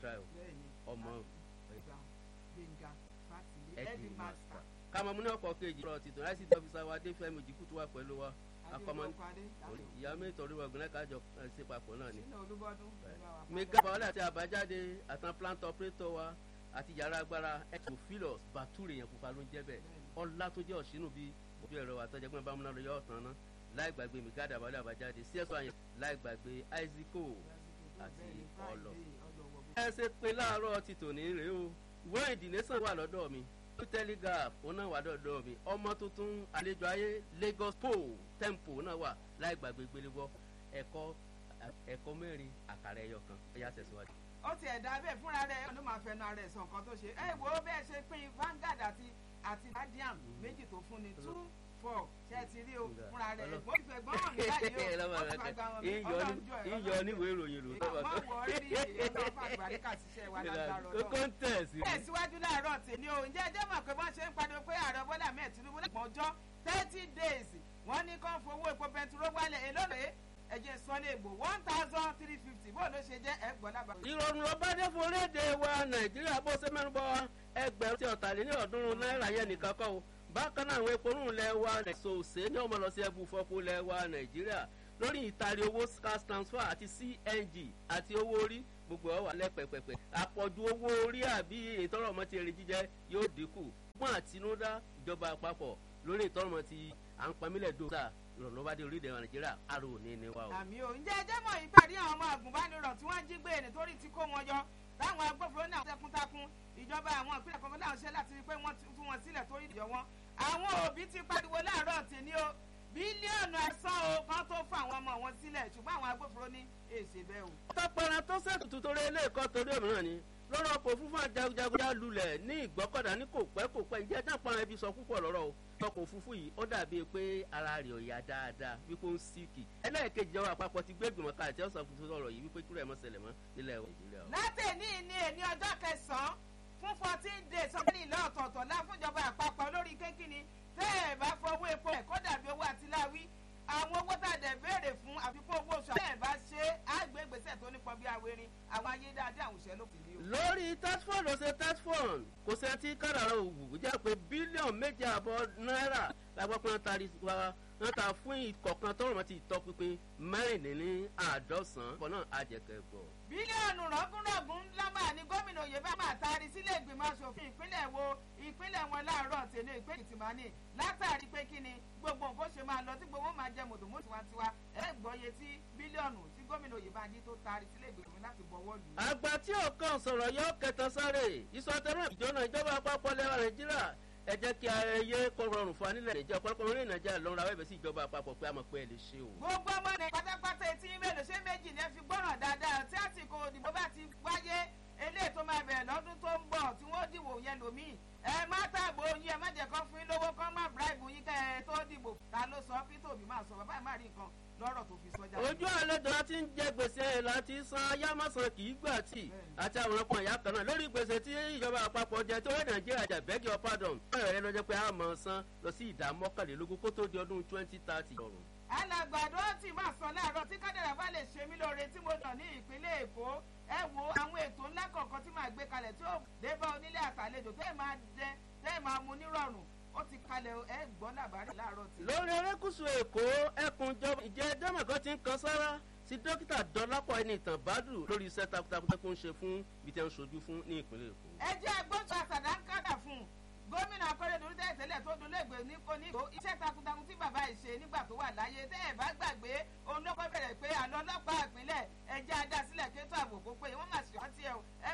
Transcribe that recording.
try o ọmọ Gbénga Fátìlé headmaster. kàmọ́ mú ní ọ̀pọ̀ kejì ọ̀rọ̀ tìtàn láìsí dọ́fíìsà wa Adéfẹ́mi Òjìkútù wà pẹ̀lú wa akọmọ ìyá mẹ́tọ̀ orí ọ̀gbìn lẹ́ka àjọ ṣe papọ̀ náà ni. mega baolẹ àti àbájáde àtàn plant operator wa àti yàrá agbára exophilus bature yẹn pupa ló ń jẹ́ bẹ́ẹ̀ ọlá tó jẹ́ ọ̀ṣínú bíi ojú ẹ̀rọ àtọ́jẹ́gbọ́n bámúná lọ yọ ọ̀tàn náà láì gbàgbé migada baolẹ àbájáde cso àyẹn láì gbàgbé isaaco àti ọlọ. ẹ ṣe pé láàárọ̀ ti tòní rèé o ìwé ìdìnnẹ́sàn wà lọ́dọ̀ mi telegraph òun náà wà lọ́dọ̀ mi ọmọ tuntun àlejò ayé Lagos tempo náà wà láì gbàgbé gbélébọ́ ẹ̀kọ́ mẹ́rin àkàrà ẹyọ kan ẹ̀yà tẹ̀síwájú. ó ti ẹ̀dá bẹ́ẹ̀ fúnra rẹ̀ ló máa fẹnu ara ẹ̀ sọ nǹkan tó ṣe wo bẹ́ẹ̀ ṣe pín Vanguard àti Guardian méjì tó fún ni 2-4 ṣe ti rí o fúnra rẹ̀ mo ti fẹ́ gbọ́n hàn mí báyìí o wọ́n ti máa gba wọn mi ọlọ́njọ́ ẹ̀ iyọ̀ níwèé ìròyìn ló tọ́ wọ́n wọ̀ rí ìyẹn fún àgbàríkà ṣiṣẹ́ wa lágbára ọlọ́run. tẹ̀síwájú láàárọ̀ tèmi o ǹjẹ́ ẹjẹ́ mọ̀ pé wọ́n ṣe ń pariwo pé ààrẹ Bọ́lá Ahmed Tinubu lẹ́gbọ̀n ọjọ́ 30 days wọ́n ní kán fowó epo bẹntiró wálẹ̀ èlóòrè ẹ̀jẹ̀ sọ́lé ègbò 1,350 bó ló ṣe jẹ́ ẹgbọ́n lábàá. ìrọ̀rùn ló bá dé fún orílẹ̀-èdè wa Nàìjíríà bó ṣe mẹ́nu bọ́ ẹgbẹ̀rún tí ọ̀tàléníọ̀ọ́dúnrún náírà yẹn nìkan kọ́ o bákan náà àwọn epo rún lẹ̀ wa ṣòṣe ní ọmọ lọ sí ẹbú fọ́pọ̀ lẹ̀ wa Nàìjíríà lórí ìtàrí owó cash transfer àti CNG àti owó orí gbogbo ọ̀ wà lẹ́pẹ̀pẹ̀pẹ̀ àpọ̀jù owó orí àbí ìtọ́rọ̀mọ́ ti èrè jíjẹ yóò dínkù fún àtinúdá ìjọba àpapọ̀ lórí ìtọ́rọ̀mọ́ ti à ń pamílẹ̀ dókítà ìrọ̀lọ́wádé orílẹ̀-èdè Nàìjíríà àrò òní ni wa o. àmì ò ǹjẹ́ ẹjẹ́ mọ̀ ìpàdé àwọn ọmọ àgùnbánirọ̀ tí wọ́n jí gbé nítorí tí kó wọn yọ táwọn agbófinró náà tẹkùntàkùn ìjọba àwọn ìpínlẹ̀ kọ̀ọ̀kan náà ṣe láti rí pé wọ́n tú wọn sílẹ̀ torí ìdíyọ wọn. àwọn òbí ti pariwo láàárọ̀ tì ní o bílíọ̀nù ẹ̀sán o kan tó fún àwọn ọmọ wọn sílẹ̀ ṣùgbọ́n àwọn agbófinró ní èsì bẹ́ẹ̀ o. tọpọ̀nà tó ṣètùtù torí eléèkọ́ torí òmíràn ni lọ́rọ̀ ọkọ̀ òfurufú àjagunjagun lulẹ̀ ní ìgbọ́kọ̀dá ní kò pẹ́ ìjẹ́ dápọ̀nà ẹbí sọ púpọ̀ lọ́rọ̀ o ọkọ̀ òfurufú yìí ó dàbí pé ara rẹ̀ ò yá dáadáa wípé ó ń síkì ẹlẹ́ẹ̀kejì ìjọba àpapọ̀ ti gbé ìgbìmọ̀ kalẹ̀ tí ó sọ fún sọ̀rọ̀ yìí wípé kúrò ẹ̀ mọ́ ṣẹlẹ̀ mọ́ nílẹ̀ Nàìjíríà. látẹ̀ní ní ọjọ́ kẹsàn-án fún 14 days ọ̀gbìn ìlú ọ̀tọ̀ọ̀tọ̀ láfúnjọba àpapọ̀ lórí kékinni tẹ́ ẹ̀ bá fọwọ́ epo ẹ̀ kó dàbí owó àtìláwí àwọn owó tá a dẹ̀ béèrè fún àfikún owó oṣù àti ẹ̀ bá ṣe àgbégbèsè tó nípọn bí awérin àwọn ayédáadé àwọn òṣèlú ló fi ní o. lórí tax fund ló ṣe tax fund kò sẹ́ni tí kádàrá òwú jẹ́ pé bílíọ̀nù 2.5 náírà lágbàpọ̀ wọ́n ta fún ìkọ̀kan tó rọ̀ ti ìtọ́pinpin 54 ọ̀pọ̀ náà àjẹkẹ̀ gbọ́. bílíọ̀nù rọ́gúnrọ́gún ńlá máa ní gómìnà Oyèbá máa taari sílé ìgbìmọ̀ asòfin ìpínlẹ̀ wọn láàárọ̀ tẹ̀lé ìpínlẹ̀ Ìtìmánì látàrí pé kí ni gbogbo nǹkan ṣe máa lọ tí gbogbo máa jẹ mọ̀tòmọ́ tiwantiwa ẹ̀ gbọ́yé tí bílíọ̀nù tí gómìnà Oyèbá ní tó taari sílé ìgbìmọ̀ láti bọ̀wọ́ lù. àgbà tí ọ̀kan sọ̀rọ̀ yọ kẹta sáré ìsọtẹ́rọ̀ ìjọba àpapọ̀ lẹ́wà Nàìjíríà ẹ jẹ́ kí ayẹyẹ kó rọrùn fún wa nílẹ̀ Nàìjíríà ọ̀pọ̀lọpọ̀ orílẹ̀ Nàìjíríà lọ́run ra wẹ́bẹ̀ sí ìjọba àpapọ̀ pé a mọ̀ pé ẹ lè ṣe o. gbogbo ọmọ ní pátápátá etí mélòó ṣé méjì ní ẹ fi gbọ́ràn dáadáa tí àsìkò òdìbò bá ti wáyé eléyìí tó máa bẹ̀rẹ̀ lọ́dún tó ń bọ̀ tí wọ́n dìbò yẹn lòmíì ẹ má tààbò yín ẹ má jẹ́ kán fún yín lówó kán má bribe yín kẹ́ ẹ tó dìbò ta ló sọ Peter Obi máa sọ bàbá ẹ̀ má rí nǹkan lọ́rọ̀ tó fi sọ́jà. ojú àlejò láti ń jẹ gbèsè láti san ayámọ̀sán kì í gbà tì àti àwọn ọkọ̀ ìyá kan náà lórí gbèsè tí ìjọba àpapọ̀ jẹ tó wẹ́ Nàìjíríà jà beg your pardon ọ̀rọ̀ rẹ lọ jẹ́ pé a mọ̀ san lọ sí ìdá 11 kó tó di ọdún 2030. alàgbàdo tí máa sọ láàárọ̀ tí kádàrá bá lè ṣe mí lóore tí mo dàn ní ìpínlẹ̀ Èkó ẹ wo àwọn ètò ńlá kọ̀ọ̀kan tí màá gbé kalẹ̀ tí ó dé bá onílé àtàlejò tẹ́ máa mu nírọ̀rùn ó ti kalẹ̀ ẹ gbọ́ làbárí láàárọ̀ tí. lórí erékùṣù Èkó ẹkùnjọba ìjẹ́ dẹ́mọ̀kan ti ń kan sára sí dókítà Dọlápọ̀ ẹni ìtàn bádù lórí iṣẹ́ takuntakun tó ń ṣe fún ibi tí wọ́n ń ṣojú fún ní ìpínlẹ̀ Èkó. ẹ jẹ́ agbóṣù àsàdánkádà fún gómìnà Akọ́rẹ́dọ́lù tẹ́lẹ̀ tó dolóògbé ní kò ní iṣẹ́ takuntakun tí bàbá ẹ̀ ṣe nígbà tó wà láyé tẹ́ ẹ̀ bá gbàgbé òun ló kọ́ bẹ̀rẹ̀ pé